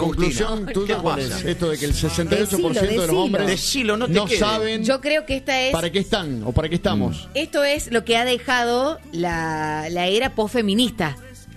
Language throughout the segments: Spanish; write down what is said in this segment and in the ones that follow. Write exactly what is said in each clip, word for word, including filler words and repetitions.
conclusión tuya cuál es? Esto de que el sesenta y ocho por ciento Decilo, de los hombres decilo. no, no, no te saben Yo creo que esta es para qué están o para qué estamos. Esto es lo que ha dejado la, la era posfeminista.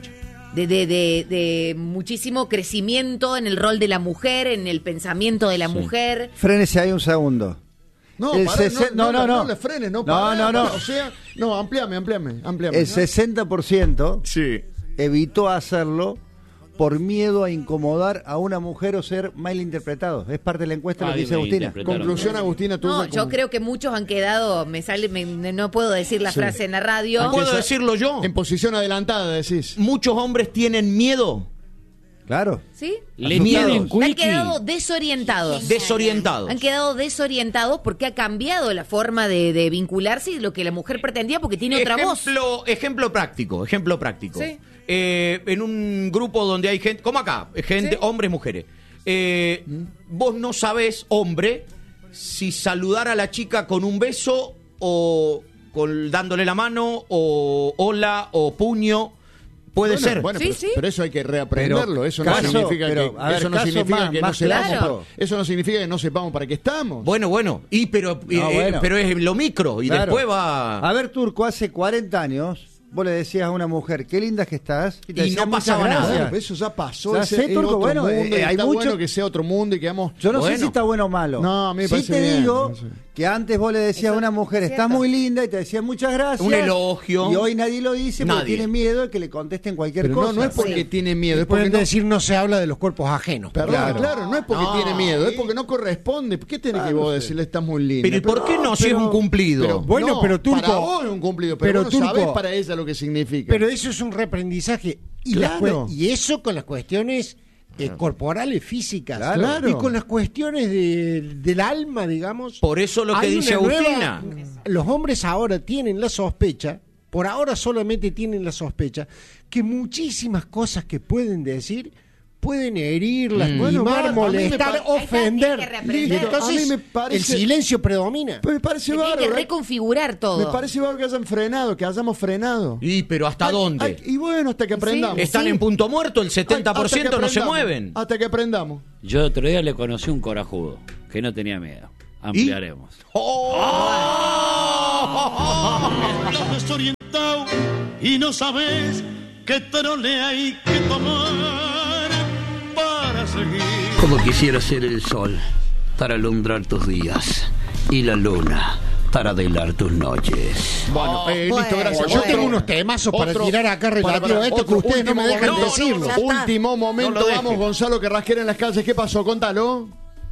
De, de, de, de muchísimo crecimiento en el rol de la mujer, en el pensamiento de la sí. mujer. Frénese ahí un segundo. No, el para, sesen... no, no, no, no, no le frenes, no, no, para, no, no. Para, o sea, no, ampliame, ampliame, ampliame. El ¿no? sesenta por ciento sí. evitó hacerlo por miedo a incomodar a una mujer o ser mal interpretado. Es parte de la encuesta ah, lo que dice Agustina. Conclusión, Agustina, tú. No, yo creo que muchos han quedado, me sale, me, no puedo decir la sí. frase en la radio. ¿No puedo decirlo yo? En posición adelantada, decís. Muchos hombres tienen miedo. Claro. ¿Sí? Le mieden, han quedado desorientados. Desorientados. Han quedado desorientados porque ha cambiado la forma de, de vincularse y lo que la mujer pretendía porque tiene ejemplo, otra voz. Ejemplo práctico, ejemplo práctico. Sí. Eh, en un grupo donde hay gente, como acá, gente, ¿sí? hombres, mujeres. Eh, vos no sabés, hombre, si saludar a la chica con un beso o con, dándole la mano o hola o puño. Puede bueno, ser. Bueno, sí, pero, sí. pero eso hay que reaprenderlo. Pero, eso no caso, significa pero, que, ver, eso no significa más, que más no sepamos. claro. Para, eso no significa que no sepamos para qué estamos. Bueno, bueno. Y pero, no, eh, bueno. pero es lo micro y claro. después va. A ver, Turco, hace cuarenta años. Vos le decías a una mujer, qué linda que estás. Y, te y no pasaba nada. Bueno, eso ya pasó. Ya ese, sé, Turco, otro bueno, mundo, eh, hay está mucho... bueno que sea otro mundo y que vamos... Yo no bueno. sé si está bueno o malo. No, a mí me sí parece te bien, digo no sé. que antes vos le decías eso a una mujer, estás muy linda, y te decía muchas gracias. Un elogio. Y hoy nadie lo dice porque nadie. tiene miedo de que le contesten cualquier Pero cosa. no, no es porque sí. tiene miedo. Es porque Pueden no... decir no se habla de los cuerpos ajenos. Perdón, claro. claro, no es porque no, tiene miedo, sí. es porque no corresponde. ¿Qué tiene Ah, que vos no sé. decirle estás muy linda? Pero ¿y por qué no, si es un cumplido? Pero, Bueno, no, pero Turco- para vos es un cumplido, pero, pero vos no Turco- sabés para ella lo que significa. Pero eso es un reaprendizaje. Y, Claro. las cue- y eso con las cuestiones eh, corporales, físicas. Claro. Y con las cuestiones de, del alma, digamos. Por eso lo que hay dice una Agustina. nueva- los hombres ahora tienen la sospecha, por ahora solamente tienen la sospecha, que muchísimas cosas que pueden decir pueden herir, lastimar, Bueno, Mar, a mí me molestar, pa- ofender. Hay que reaprender. Y entonces A mí me parece- el silencio predomina. Pero me parece Se tiene bárbaro. que ¿eh? reconfigurar todo. Me parece bárbaro que hayan frenado, que hayamos frenado. Y pero ¿hasta Ay, dónde? ay, y bueno, hasta que aprendamos. Están sí. en punto muerto, el setenta por Hasta que ciento no se aprendamos, mueven. Hasta que aprendamos. Yo otro día le conocí un corajudo que no tenía miedo. Ampliaremos. Estás desorientado y no sabes qué trole hay que tomar para seguir. Como quisiera ser el sol para alumbrar tus días y la luna para velar tus noches. Bueno, eh, bueno, listo, gracias. Yo Otro- tengo unos temazos para otro- tirar acá relativo para, para, a esto que otro ustedes no me último dejan momento. decirlo. Ya está. Último momento, No lo vamos, deje. Gonzalo Carrasquera en las calles. ¿Qué pasó? Contalo.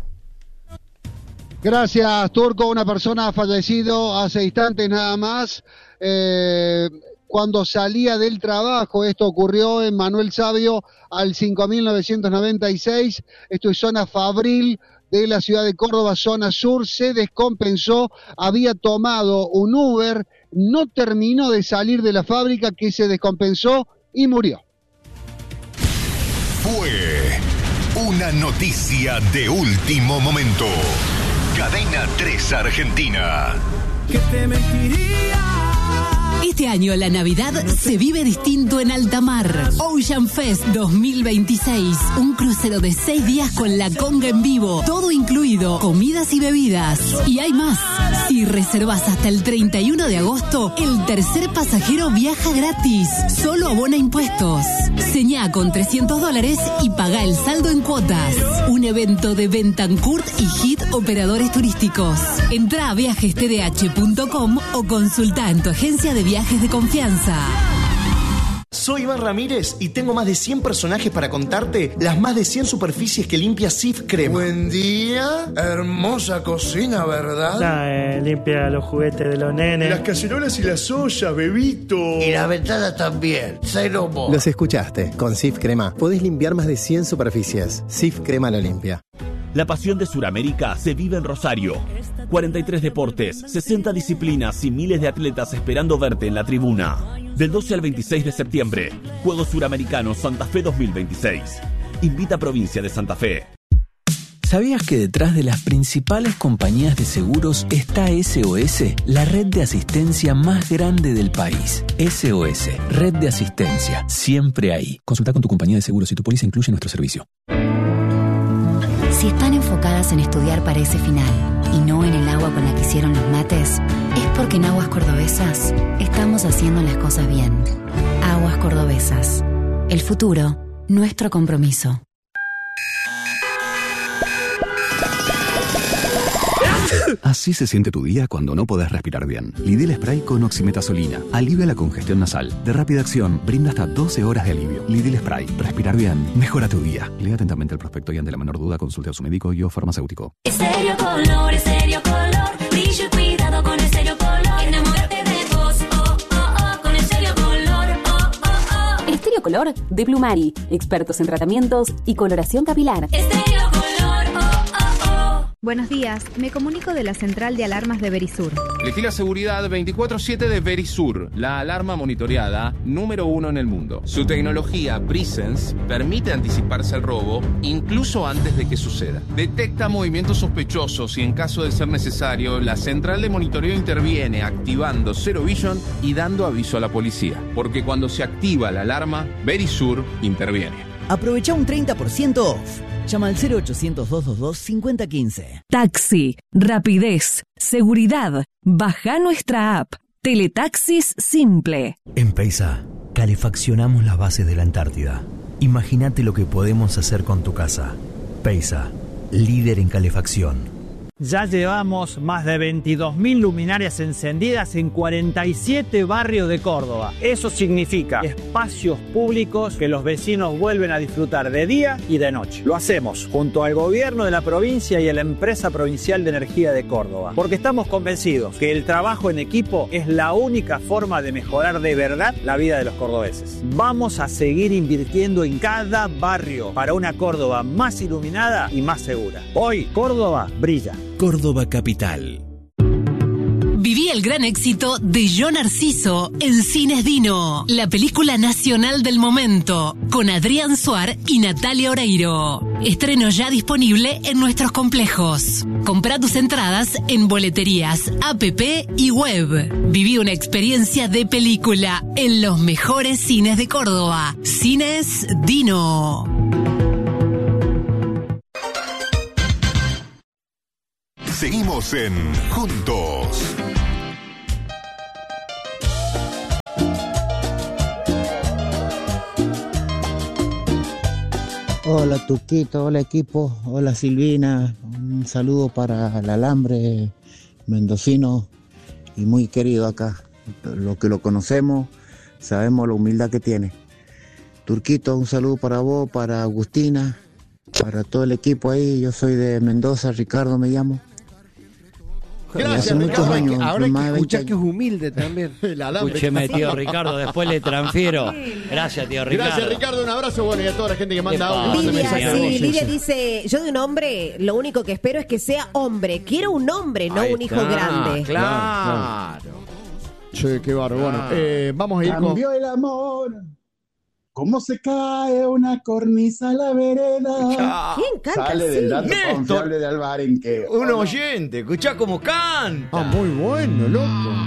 Gracias, Turco. Una persona ha fallecido hace instantes nada más. Eh, cuando salía del trabajo, esto ocurrió en Manuel Sabio al cinco mil novecientos noventa y seis. Esto es zona Fabril de la ciudad de Córdoba, zona sur. Se descompensó, había tomado un Uber, no terminó de salir de la fábrica, que se descompensó y murió. Fue una noticia de último momento. Cadena tres Argentina. Que te mentiría. Este año la Navidad se vive distinto en alta mar. Ocean Fest dos mil veintiséis. Un crucero de seis días con la conga en vivo. Todo incluido, comidas y bebidas. Y hay más. Si reservas hasta el treinta y uno de agosto, el tercer pasajero viaja gratis. Solo abona impuestos. Señá con trescientos dólares y paga el saldo en cuotas. Un evento de Bentancourt y Hit Operadores Turísticos. Entrá a viajes t d h punto com o consulta en tu agencia de viajes de confianza. Soy Iván Ramírez y tengo más de cien personajes para contarte las más de cien superficies que limpia Cif Crema. Buen día, hermosa cocina, ¿verdad? Nah, eh, limpia los juguetes de los nenes. Las cacerolas y las ollas, bebito. Y la ventana también, cero mo. Los escuchaste, con Cif Crema podés limpiar más de cien superficies. Cif Crema lo limpia. La pasión de Suramérica se vive en Rosario. cuarenta y tres deportes, sesenta disciplinas y miles de atletas esperando verte en la tribuna. Del doce al veintiséis de septiembre, Juegos Suramericanos Santa Fe dos mil veintiséis. Invita a Provincia de Santa Fe. ¿Sabías que detrás de las principales compañías de seguros está S O S, la red de asistencia más grande del país? S O S, red de asistencia, siempre ahí. Consulta con tu compañía de seguros si tu póliza incluye nuestro servicio. Si están enfocadas en estudiar para ese final y no en el agua con la que hicieron los mates, es porque en Aguas Cordobesas estamos haciendo las cosas bien. Aguas Cordobesas. El futuro, nuestro compromiso. Así se siente tu día cuando no podés respirar bien. Lidl Spray con oximetazolina. Alivia la congestión nasal. De rápida acción, brinda hasta doce horas de alivio. Lidl Spray. Respirar bien. Mejora tu día. Lea atentamente el prospecto y ante la menor duda consulte a su médico y o farmacéutico. Estéreo Color, Estéreo Color. Brillo y cuidado con Estéreo Color. Enamórate de vos, oh, oh, oh. Con Estéreo Color, oh, oh, oh. Estéreo Color de Plumari. Expertos en tratamientos y coloración capilar. Estéreo Color, oh, oh, oh. Buenos días, me comunico de la central de alarmas de Verisur. Elegí la seguridad veinticuatro siete de Verisur, la alarma monitoreada número uno en el mundo. Su tecnología Presence permite anticiparse al robo incluso antes de que suceda. Detecta movimientos sospechosos y en caso de ser necesario, la central de monitoreo interviene activando Zero Vision y dando aviso a la policía. Porque cuando se activa la alarma, Verisur interviene. Aprovecha un treinta por ciento off. Llama al cero ochocientos, doscientos veintidós, cincuenta quince. Taxi, rapidez, seguridad. Baja nuestra app. Teletaxis Simple. En Peisa, calefaccionamos las bases de la Antártida. Imagínate lo que podemos hacer con tu casa. Peisa, líder en calefacción. Ya llevamos más de veintidós mil luminarias encendidas en cuarenta y siete barrios de Córdoba. Eso significa espacios públicos que los vecinos vuelven a disfrutar de día y de noche. Lo hacemos junto al gobierno de la provincia y a la empresa provincial de energía de Córdoba, porque estamos convencidos que el trabajo en equipo es la única forma de mejorar de verdad la vida de los cordobeses. Vamos a seguir invirtiendo en cada barrio para una Córdoba más iluminada y más segura. Hoy, Córdoba brilla. Córdoba Capital. Viví el gran éxito de Yo Narciso en Cines Dino, la película nacional del momento, con Adrián Suar y Natalia Oreiro. Estreno ya disponible en nuestros complejos. Comprá tus entradas en boleterías, app y web. Viví una experiencia de película en los mejores cines de Córdoba. Cines Dino. Seguimos en Juntos. Hola Tuquito, hola equipo, hola Silvina, un saludo para el alambre mendocino y muy querido acá. Lo que lo conocemos, sabemos la humildad que tiene. Turquito, un saludo para vos, para Agustina, para todo el equipo ahí. Yo soy de Mendoza, Ricardo me llamo. Gracias, hace muchos Ricardo. años, Ahora hay más que de escuchar veinte que es humilde también. Escúcheme, tío Ricardo, después le transfiero. Gracias, tío Ricardo. Gracias, Ricardo. Un abrazo, bueno, y a toda la gente que manda audio, manda Lidia, mensajes de sí, voz. Lidia dice, yo de un hombre, lo único que espero es que sea hombre. Quiero un hombre, no Ahí un hijo está, grande. Claro. Che, qué bárbaro. Bueno, eh, vamos a ir con... Cambió el amor. ¿Cómo se cae una cornisa a la vereda? ¿Quién canta Sale del dato Néstor. confiable de Alvarenque. Un oyente, escuchá cómo canta. Ah, muy bueno, loco.